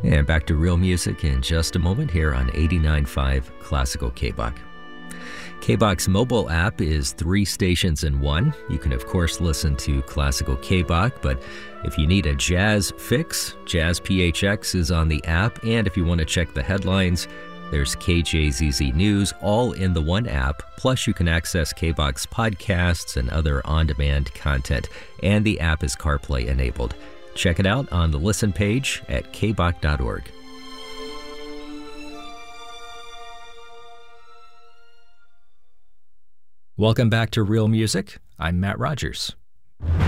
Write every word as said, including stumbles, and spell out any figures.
And back to real music in just a moment here on eighty-nine point five Classical K B O C. K B O C's mobile app is three stations in one. You can, of course, listen to Classical K B O C, but if you need a jazz fix, Jazz P H X is on the app, and if you want to check the headlines, there's K J Z Z News, all in the one app. Plus, you can access K B O C's podcasts and other on-demand content, and the app is CarPlay enabled. Check it out on the listen page at k b o c dot org. Welcome back to Real Music. I'm Matt Rogers.